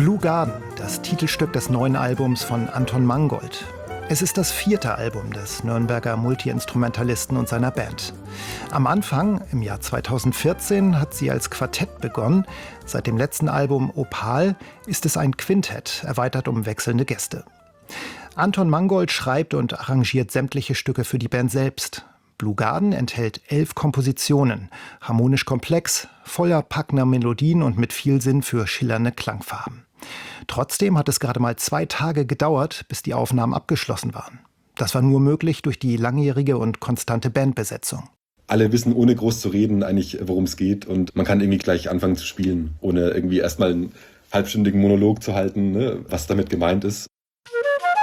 Blue Garden, das Titelstück des neuen Albums von Anton Mangold. Es ist das 4. Album des Nürnberger Multiinstrumentalisten und seiner Band. Am Anfang, im Jahr 2014, hat sie als Quartett begonnen. Seit dem letzten Album Opal ist es ein Quintett, erweitert um wechselnde Gäste. Anton Mangold schreibt und arrangiert sämtliche Stücke für die Band selbst. Blue Garden enthält 11 Kompositionen, harmonisch komplex, voller packender Melodien und mit viel Sinn für schillernde Klangfarben. Trotzdem hat es gerade mal 2 Tage gedauert, bis die Aufnahmen abgeschlossen waren. Das war nur möglich durch die langjährige und konstante Bandbesetzung. Alle wissen, ohne groß zu reden, eigentlich, worum es geht. Und man kann irgendwie gleich anfangen zu spielen, ohne irgendwie erstmal einen halbstündigen Monolog zu halten, ne, was damit gemeint ist.